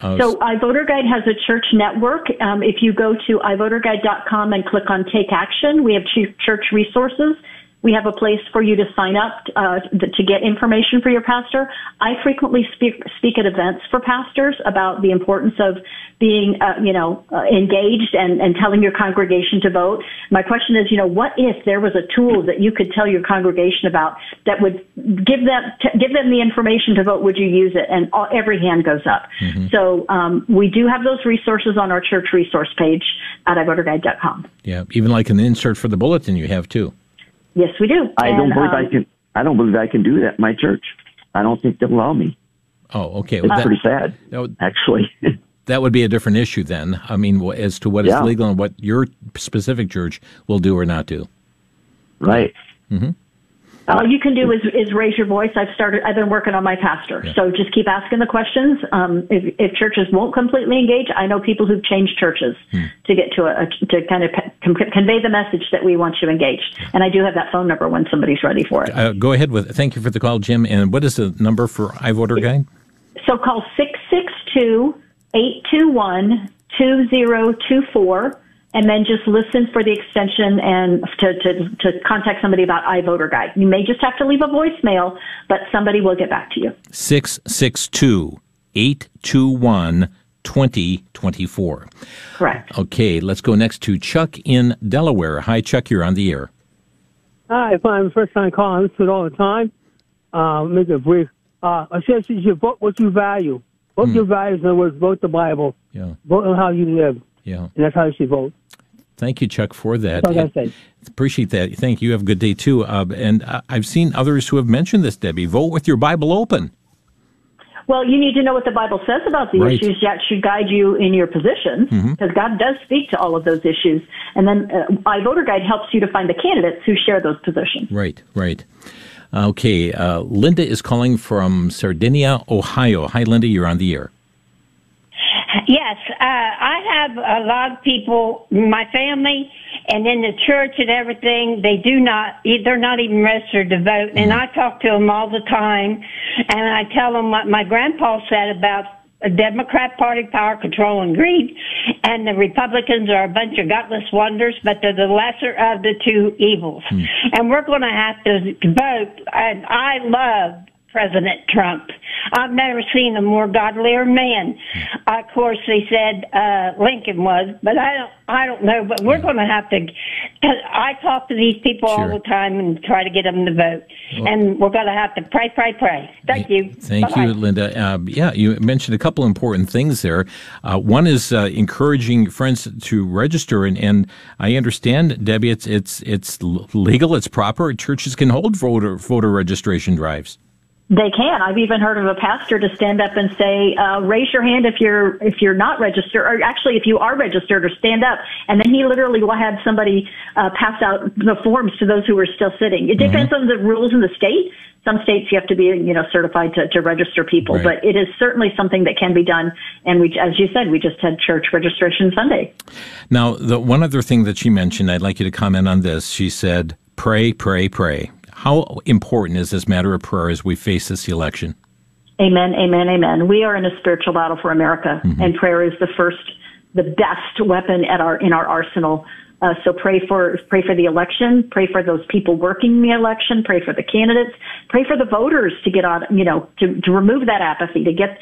So iVoterGuide has a church network. If you go to iVoterGuide.com and click on Take Action, we have church resources. We have a place for you to sign up to get information for your pastor. I frequently speak at events for pastors about the importance of being, engaged and telling your congregation to vote. My question is, what if there was a tool that you could tell your congregation about that would give them the information to vote? Would you use it? And every hand goes up. Mm-hmm. So we do have those resources on our church resource page at iVoterGuide.com. Yeah, even like an insert for the bulletin you have too. Yes, we do. I don't believe I can do that in my church. I don't think they'll allow me. Oh, okay. It's pretty sad, actually. That would be a different issue then. I mean, as to what is legal and what your specific church will do or not do. Right. Mm-hmm. All you can do is raise your voice. I've been working on my pastor. Yeah. So just keep asking the questions. If churches won't completely engage, I know people who've changed churches to get to kind of convey the message that we want you engaged. And I do have that phone number when somebody's ready for it. Go ahead with it. Thank you for the call, Jim. And what is the number for iVoterGuide? So call 662-821-2024. And then just listen for the extension and to contact somebody about iVoterGuide. You may just have to leave a voicemail, but somebody will get back to you. 662-821-2024. Correct. Okay, let's go next to Chuck in Delaware. Hi, Chuck, you're on the air. Hi, I'm first time calling. I listen all the time. Make it brief. I said you should vote what you value. Vote your values, in other words, vote the Bible. Yeah. Vote on how you live. Yeah. And that's how you should vote. Thank you, Chuck, for that. That's all I say. Appreciate that. Thank you. Have a good day, too. And I've seen others who have mentioned this, Debbie. Vote with your Bible open. Well, you need to know what the Bible says about the issues that should guide you in your position, because God does speak to all of those issues. And then iVoterGuide helps you to find the candidates who share those positions. Right. Okay. Linda is calling from Sardinia, Ohio. Hi, Linda. You're on the air. Yes, I have a lot of people, my family, and in the church and everything, they're not even registered to vote. And I talk to them all the time, and I tell them what my grandpa said about a Democrat Party, power, control, and greed, and the Republicans are a bunch of gutless wonders, but they're the lesser of the two evils. And we're going to have to vote, and I love President Trump. I've never seen a more godlier man. Of course, they said Lincoln was, but I don't know. But we're going to have to. I talk to these people all the time and try to get them to vote, and we're going to have to pray. Thank you. Thank you, Linda. You mentioned a couple important things there. One is encouraging friends to register, and I understand, Debbie, it's legal, it's proper. Churches can hold voter registration drives. They can. I've even heard of a pastor to stand up and say, raise your hand if you're not registered, or actually if you are registered, or stand up. And then he literally will have somebody pass out the forms to those who are still sitting. It depends on the rules in the state. Some states you have to be, certified to register people, but it is certainly something that can be done. And as you said, we just had church registration Sunday. Now, the one other thing that she mentioned, I'd like you to comment on this. She said, pray. How important is this matter of prayer as we face this election? Amen. We are in a spiritual battle for America, and prayer is the best weapon in our arsenal. So pray for the election, pray for those people working the election, pray for the candidates, pray for the voters to get on, to remove that apathy, to get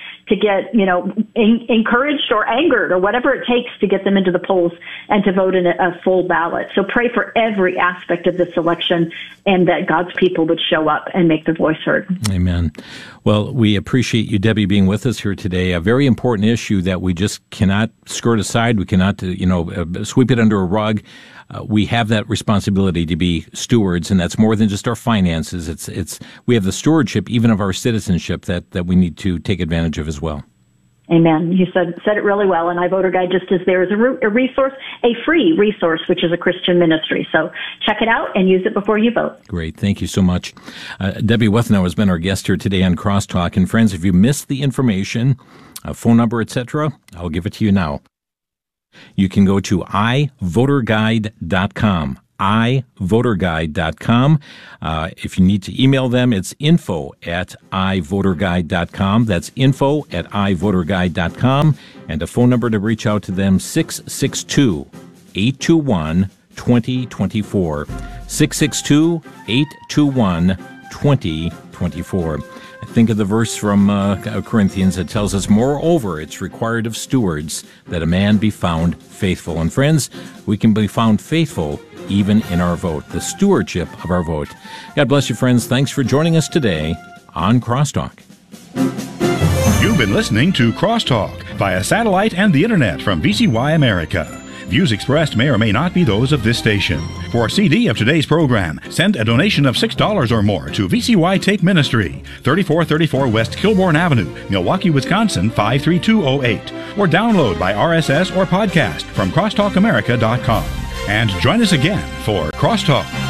encouraged or angered or whatever it takes to get them into the polls and to vote in a full ballot. So pray for every aspect of this election, and that God's people would show up and make their voice heard. Amen. Well, we appreciate you, Debbie, being with us here today. A very important issue that we just cannot skirt aside. We cannot, sweep it under a rug. We have that responsibility to be stewards, and that's more than just our finances. We have the stewardship even of our citizenship that we need to take advantage of as well. Amen. You said it really well, and iVoterGuide just is there as a resource, a free resource, which is a Christian ministry. So check it out and use it before you vote. Great. Thank you so much. Debbie Wethenow has been our guest here today on Crosstalk. And friends, if you missed the information, phone number, etc., I'll give it to you now. You can go to iVoterGuide.com. iVoterGuide.com. If you need to email them, it's info@iVoterGuide.com. That's info@iVoterGuide.com. And a phone number to reach out to them, 662-821-2024. 662-821-2024. Think of the verse from Corinthians that tells us, moreover, it's required of stewards that a man be found faithful. And friends, we can be found faithful even in our vote, the stewardship of our vote. God bless you, friends. Thanks for joining us today on Crosstalk. You've been listening to Crosstalk via satellite and the internet from VCY America. Views expressed may or may not be those of this station. For a CD of today's program, send a donation of $6 or more to VCY Take Ministry, 3434 West Kilbourne Avenue, Milwaukee, Wisconsin, 53208, or download by RSS or podcast from crosstalkamerica.com. And join us again for Crosstalk.